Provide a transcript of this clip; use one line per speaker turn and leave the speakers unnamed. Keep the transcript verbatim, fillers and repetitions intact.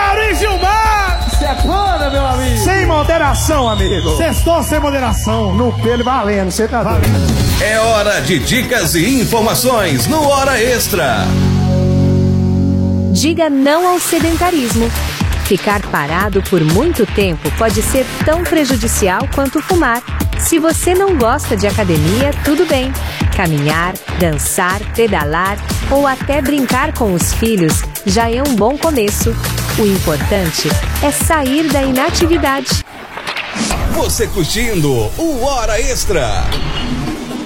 Gary Gilmar!
Sepana, meu amigo!
Sem moderação, amigo!
Sextou sem moderação.
No pelo valendo, você tá doido.
É hora de dicas e informações no Hora Extra.
Diga não ao sedentarismo. Ficar parado por muito tempo pode ser tão prejudicial quanto fumar. Se você não gosta de academia, tudo bem. Caminhar, dançar, pedalar ou até brincar com os filhos já é um bom começo. O importante é sair da inatividade.
Você curtindo o Hora Extra.